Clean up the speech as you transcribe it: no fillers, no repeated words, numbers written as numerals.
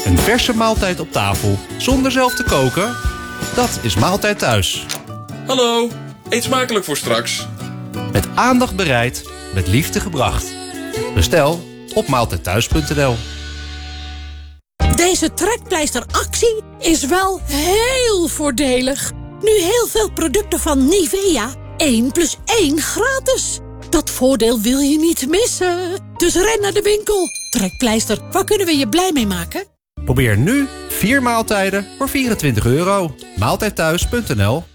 Een verse maaltijd op tafel zonder zelf te koken? Dat is Maaltijd Thuis. Hallo, eet smakelijk voor straks. Met aandacht bereid, met liefde gebracht. Bestel op maaltijdthuis.nl. Deze trekpleisteractie is wel heel voordelig. Nu heel veel producten van Nivea 1 + 1 gratis. Dat voordeel wil je niet missen. Dus ren naar de winkel. Trekpleister, waar kunnen we je blij mee maken? Probeer nu 4 maaltijden voor €24. Maaltijdthuis.nl.